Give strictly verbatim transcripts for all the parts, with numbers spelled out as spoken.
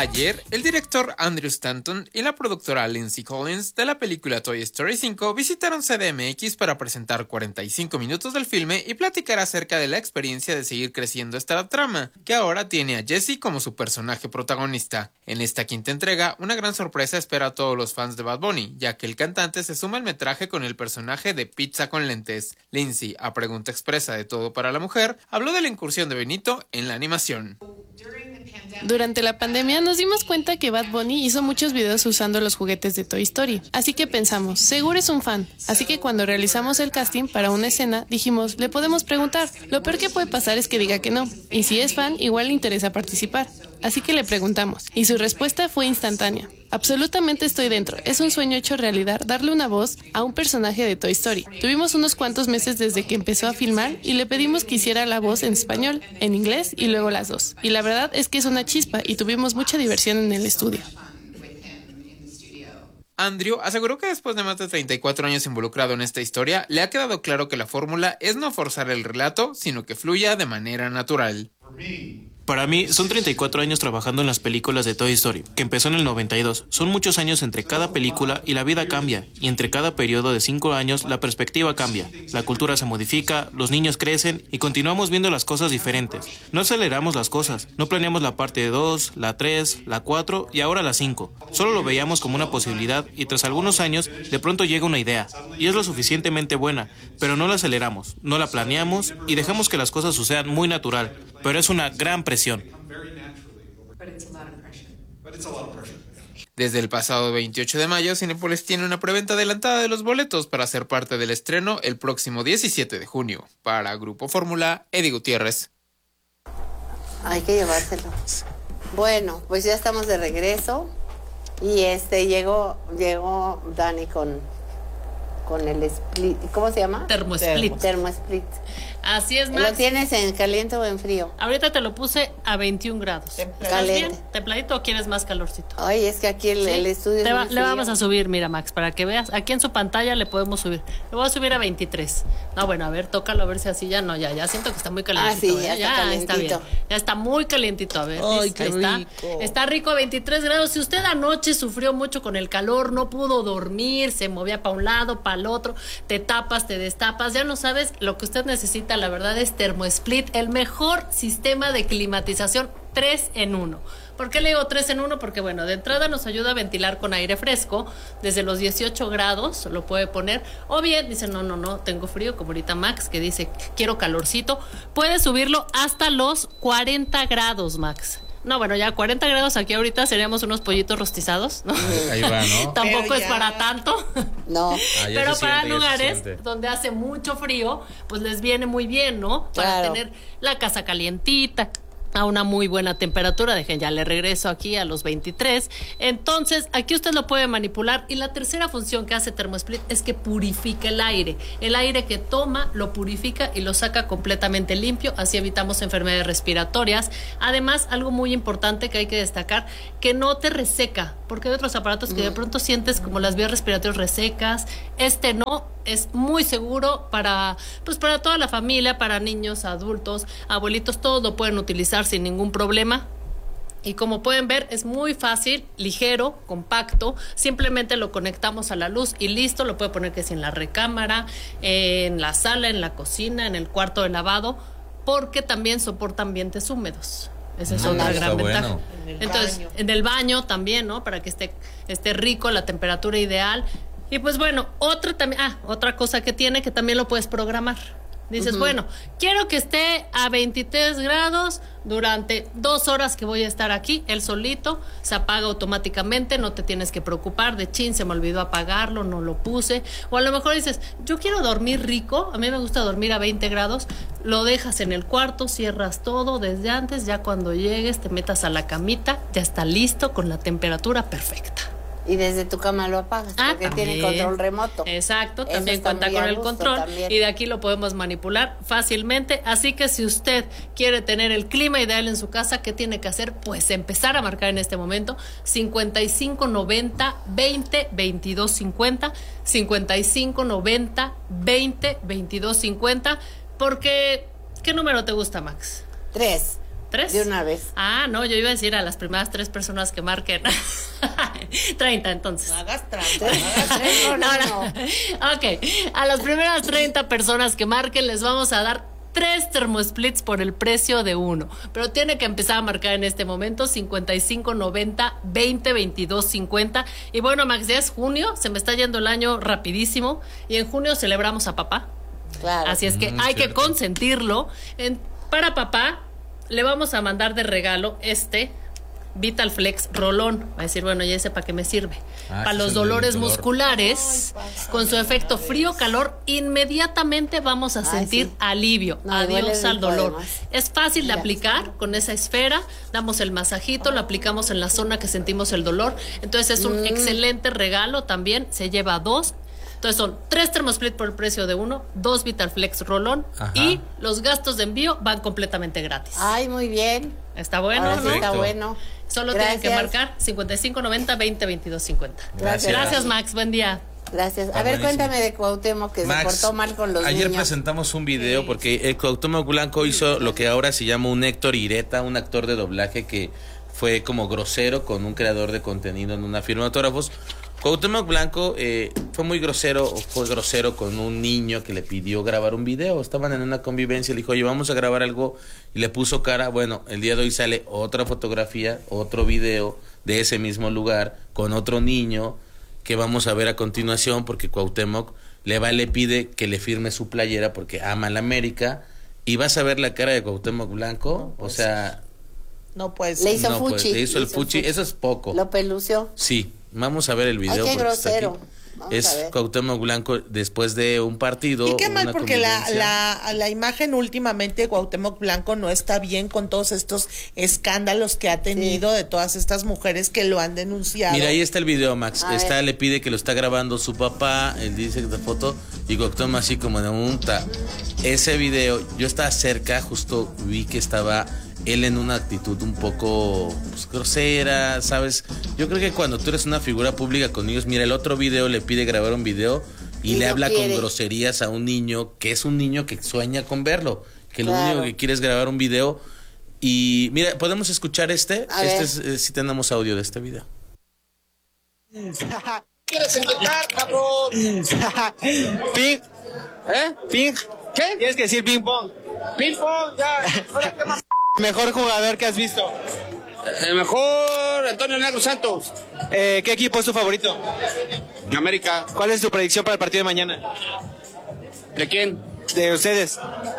Ayer, el director Andrew Stanton y la productora Lindsay Collins de la película Toy Story cinco visitaron C D M X para presentar cuarenta y cinco minutos del filme y platicar acerca de la experiencia de seguir creciendo esta trama, que ahora tiene a Jessie como su personaje protagonista. En esta quinta entrega, una gran sorpresa espera a todos los fans de Bad Bunny, ya que el cantante se suma al metraje con el personaje de Pizza con lentes. Lindsay, a pregunta expresa de Todo para la Mujer, habló de la incursión de Benito en la animación. Durante la pandemia nos dimos cuenta que Bad Bunny hizo muchos videos usando los juguetes de Toy Story, así que pensamos, seguro es un fan, así que cuando realizamos el casting para una escena, dijimos, le podemos preguntar, lo peor que puede pasar es que diga que no, y si es fan, igual le interesa participar, así que le preguntamos, y su respuesta fue instantánea. Absolutamente estoy dentro, es un sueño hecho realidad darle una voz a un personaje de Toy Story. Tuvimos unos cuantos meses desde que empezó a filmar y le pedimos que hiciera la voz en español, en inglés y luego las dos. Y la verdad es que es una chispa y tuvimos mucha diversión en el estudio. Andrew aseguró que después de más de treinta y cuatro años involucrado en esta historia, le ha quedado claro que la fórmula es no forzar el relato, sino que fluya de manera natural. Para mí, son treinta y cuatro años trabajando en las películas de Toy Story, que empezó en el noventa y dos. Son muchos años entre cada película y la vida cambia, y entre cada periodo de cinco años la perspectiva cambia, la cultura se modifica, los niños crecen y continuamos viendo las cosas diferentes. No aceleramos las cosas, no planeamos la parte dos, la tres, la cuatro y ahora la cinco. Solo lo veíamos como una posibilidad y tras algunos años de pronto llega una idea, y es lo suficientemente buena, pero no la aceleramos, no la planeamos y dejamos que las cosas sucedan muy natural, pero es una gran presión. Desde el pasado veintiocho de mayo, Cinépolis tiene una preventa adelantada de los boletos para ser parte del estreno el próximo diecisiete de junio. Para Grupo Fórmula, Eddie Gutiérrez. Hay que llevárselo. Bueno, pues ya estamos de regreso y este llegó llegó Dani con con el split, ¿cómo se llama? Termosplit. Termosplit. Así es, Max. ¿Lo tienes en caliente o en frío? Ahorita te lo puse a veintiún grados. ¿Estás bien? ¿Templadito o quieres más calorcito? Ay, es que aquí el, ¿sí? el estudio te va, es muy Le frío. vamos a subir, mira, Max, para que veas. Aquí en su pantalla le podemos subir. Le voy a subir a veintitrés. No, bueno, a ver, tócalo a ver si así ya no, ya, ya siento que está muy calientito. Ah, sí, ya, ¿eh? está, ya está bien. Ya está muy calientito, a ver. Ay, qué está, rico. Está rico a veintitrés grados. Si usted anoche sufrió mucho con el calor, no pudo dormir, se movía para un lado, para el otro, te tapas, te destapas, ya no sabes, lo que usted necesita, la verdad, es Termosplit, el mejor sistema de climatización tres en uno. ¿Por qué le digo tres en uno? Porque, bueno, de entrada nos ayuda a ventilar con aire fresco, desde los dieciocho grados lo puede poner, o bien dice, no, no, no, tengo frío, como ahorita Max, que dice, quiero calorcito, puede subirlo hasta los cuarenta grados, Max. No, bueno, ya cuarenta grados aquí ahorita seríamos unos pollitos rostizados, ¿no? Ahí va, ¿no? Tampoco es para tanto. No. Ah, Pero para siente, lugares donde hace mucho frío, pues les viene muy bien, ¿no? Para Claro. tener la casa calientita, a una muy buena temperatura. Dejen, ya le regreso aquí a los veintitrés. Entonces, aquí usted lo puede manipular. Y la tercera función que hace Termosplit es que purifica el aire. El aire que toma lo purifica y lo saca completamente limpio. Así evitamos enfermedades respiratorias. Además, algo muy importante que hay que destacar, que no te reseca. Porque hay otros aparatos que de pronto sientes como las vías respiratorias resecas. Este no, es muy seguro para, pues para toda la familia, para niños, adultos, abuelitos, todos lo pueden utilizar sin ningún problema. Y como pueden ver, es muy fácil, ligero, compacto. Simplemente lo conectamos a la luz y listo. Lo puede poner que si en la recámara, en la sala, en la cocina, en el cuarto de lavado, porque también soporta ambientes húmedos. Esa es Ah, otra está gran bueno. ventaja. En el Entonces, baño. en el baño también, ¿no? Para que esté, esté rico, la temperatura ideal. Y pues bueno, otra también, ah, otra cosa que tiene que también lo puedes programar. Dices, uh-huh. bueno, quiero que esté a veintitrés grados durante dos horas que voy a estar aquí, él solito, se apaga automáticamente, no te tienes que preocupar de chin, se me olvidó apagarlo, no lo puse. O a lo mejor dices, yo quiero dormir rico, a mí me gusta dormir a veinte grados, lo dejas en el cuarto, cierras todo desde antes, ya cuando llegues te metas a la camita, ya está listo con la temperatura perfecta. Y desde tu cama lo apagas, Ah, porque también. tiene control remoto. Exacto, Eso también está cuenta muy con a el gusto control también. y de aquí lo podemos manipular fácilmente. Así que si usted quiere tener el clima ideal en su casa, ¿qué tiene que hacer? Pues empezar a marcar en este momento cincuenta y cinco noventa veinte veintidós cincuenta, cincuenta y cinco noventa veinte veintidós cincuenta, porque ¿qué número te gusta, Max? Tres. ¿Tres? De una vez. Ah, no, yo iba a decir a las primeras tres personas que marquen. treinta, entonces. No hagas trampa, no hagas trampa. No, no. Ok, a las primeras treinta personas que marquen les vamos a dar tres termosplits por el precio de uno. Pero tiene que empezar a marcar en este momento cincuenta y cinco noventa veinte veintidós cincuenta. Y bueno, Max, ya es junio, se me está yendo el año rapidísimo. Y en junio celebramos a papá. Claro. Así es que Mm, hay cierto. que consentirlo. En, para papá, le vamos a mandar de regalo este Vital Flex Rolón. Va a decir, bueno, ¿y ese para qué me sirve? Ah, para ese los es el dolores dolor. musculares, con su efecto frío-calor, inmediatamente vamos a Ay, sentir sí. alivio. No, duele Adiós al rico, dolor. además. Es fácil de Ya. aplicar con esa esfera. Damos el masajito, lo aplicamos en la zona que sentimos el dolor. Entonces es un Mm. excelente regalo también. Se lleva dos. Entonces son tres Thermosplit por el precio de uno, dos Vitalflex Rolón Ajá. y los gastos de envío van completamente gratis. Ay, muy bien. Está bueno, Ahora sí ¿no? está Perfecto. bueno. Solo tienen que Gracias. marcar cincuenta y cinco noventa veinte veintidós cincuenta. Gracias. Gracias, Max. Buen día. Gracias. Está A ver, buenísimo. cuéntame de Cuauhtémoc, que se Max, portó mal con los ayer niños. presentamos un video porque el Cuauhtémoc Blanco hizo lo que ahora se llama un Héctor Ireta, un actor de doblaje que fue como grosero con un creador de contenido en una firma de autógrafos. Cuauhtémoc Blanco eh, fue muy grosero, o fue grosero con un niño que le pidió grabar un video. Estaban en una convivencia, le dijo, oye, vamos a grabar algo, y le puso cara. Bueno, el día de hoy sale otra fotografía, otro video de ese mismo lugar, con otro niño, que vamos a ver a continuación, porque Cuauhtémoc le va, le pide que le firme su playera, porque ama la América, y vas a ver la cara de Cuauhtémoc Blanco, o sea... No puede Le ser. hizo no, pues, fuchi. le hizo el fuchi, eso es poco. Lo pelució. Sí, vamos a ver el video. Ay, qué porque está grosero. aquí. Vamos Es a ver. Cuauhtémoc Blanco después de un partido. Y qué mal, una porque la, convivencia. la, la imagen últimamente de Cuauhtémoc Blanco no está bien con todos estos escándalos que ha tenido de todas estas mujeres que lo han denunciado. Mira, ahí está el video, Max. A Está, ver. le pide que lo está grabando su papá, él dice la foto, y Cuauhtémoc así como de unta. Ese video, yo estaba cerca, justo vi que estaba él en una actitud un poco pues, grosera, ¿sabes? Yo creo que cuando tú eres una figura pública con niños, mira, el otro video le pide grabar un video y, Y le no habla quiere. con groserías a un niño que es un niño que sueña con verlo, que lo Claro. único que quiere es grabar un video. Y mira, ¿podemos escuchar este? A este ver. es, eh, si tenemos audio de este video. ¿Quieres inventar, cabrón? Ping, ¿Eh? ping. ¿Qué? Tienes que decir ping pong. Ping pong, ya. Ahora, ¿qué más? Mejor jugador que has visto. El mejor Antonio Negro Santos. Eh, ¿Qué equipo es tu favorito? América. ¿Cuál es tu predicción para el partido de mañana? ¿De quién? De ustedes.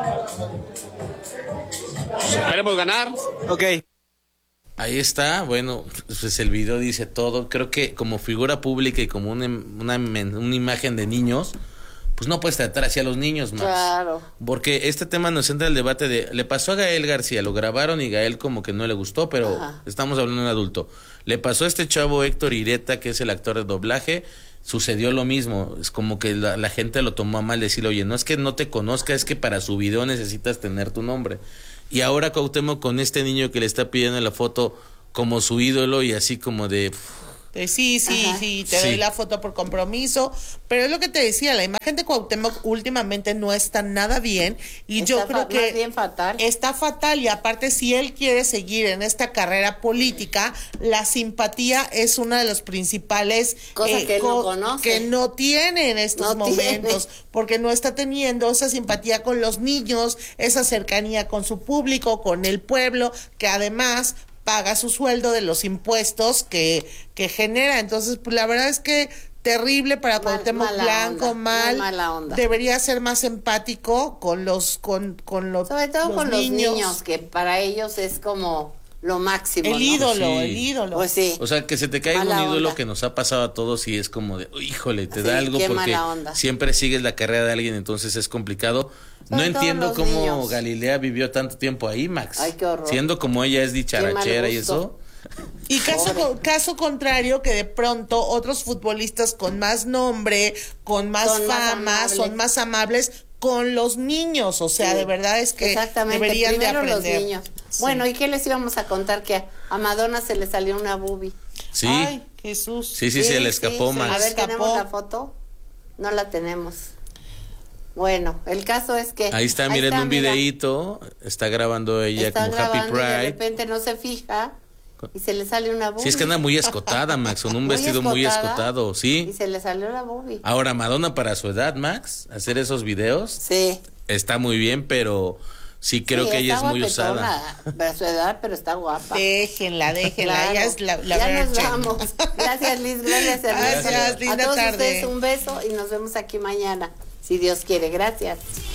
Esperemos ganar. Ok. Ahí está, bueno, pues el video dice todo. Creo que como figura pública y como una, una, men- una imagen de niños, pues no puedes tratar así a los niños, Max. Claro. Porque este tema nos entra el debate de, le pasó a Gael García, lo grabaron y Gael como que no le gustó, pero Ajá. estamos hablando de un adulto. Le pasó a este chavo Héctor Ireta, que es el actor de doblaje, sucedió lo mismo. Es como que la, la gente lo tomó a mal, decirle, oye, no es que no te conozca, es que para su video necesitas tener tu nombre. Y ahora Cuauhtémoc con este niño que le está pidiendo la foto como su ídolo y así como de... Eh, Sí, sí, Ajá. sí, te Sí. doy la foto por compromiso, pero es lo que te decía, la imagen de Cuauhtémoc últimamente no está nada bien y Está yo fa- creo que más bien fatal. está fatal y aparte si él quiere seguir en esta carrera política, la simpatía es una de los principales Cosa que él no co- conoce. que no tiene en estos No tiene. momentos, porque no está teniendo esa simpatía con los niños, esa cercanía con su público, con el pueblo, que además paga su sueldo de los impuestos que, que genera. Entonces, pues la verdad es que terrible para Mal- Cuauhtémoc mala Blanco, onda, mal. muy mala onda. Debería ser más empático con los con con los Sobre todo los con los niños, que para ellos es como lo máximo. el ¿no? ídolo, Sí. el ídolo. Pues sí. O sea, que se te caiga Mala un ídolo onda. que nos ha pasado a todos y es como de, híjole, te Sí, da algo qué porque mala onda. siempre sigues la carrera de alguien, entonces es complicado. No Sobre todo entiendo los cómo niños. Galilea vivió tanto tiempo ahí, Max. Ay, qué horror. Siendo como ella es dicharachera Qué mal y gusto. eso. Y caso, Pobre. co- caso contrario, que de pronto otros futbolistas con más nombre, con más Son más fama, amables. son más amables con los niños. O sea, Sí. de verdad es que Exactamente, deberían de primero los aprender. niños. Sí. Bueno, ¿y qué les íbamos a contar? Que a Madonna se le salió una boobie. Sí, Ay, Jesús. sí, sí, se le escapó, sí. Max. A ver, Escapó. ¿tenemos la foto? No la tenemos. Bueno, el caso es que... Ahí está, miren está, un mira, videíto, está grabando ella está como grabando Happy y de Pride. repente no se fija y se le sale una boobie. Sí, es que anda muy escotada, Max, con un Muy vestido muy escotada, escotado, sí. Y se le salió la boobie. Ahora, Madonna para su edad, Max, hacer esos videos, Sí. está muy bien, pero sí creo Sí, que ella es está muy guapetona, usada. para su edad, pero está guapa. Déjenla, déjenla, Claro. ella es la, la ya nos virgin. vamos. Gracias, Liz. Gracias, Ernesto. Gracias, linda A todos tarde. ustedes un beso y nos vemos aquí mañana, si Dios quiere. Gracias.